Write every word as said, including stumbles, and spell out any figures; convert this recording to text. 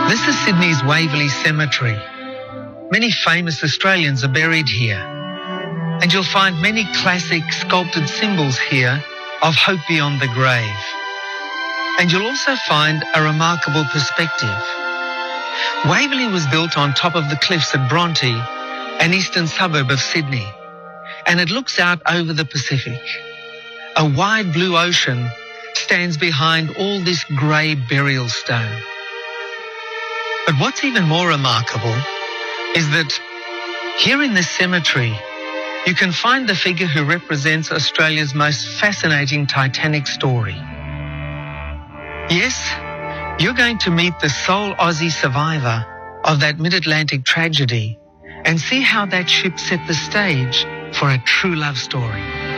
This is Sydney's Waverley Cemetery. Many famous Australians are buried here, and you'll find many classic sculpted symbols here of hope beyond the grave. And you'll also find a remarkable perspective. Waverley was built on top of the cliffs at Bronte, an eastern suburb of Sydney, and it looks out over the Pacific. A wide blue ocean stands behind all this grey burial stone. But what's even more remarkable is that here in this cemetery, you can find the figure who represents Australia's most fascinating Titanic story. Yes, you're going to meet the sole Aussie survivor of that mid-Atlantic tragedy and see how that ship set the stage for a true love story.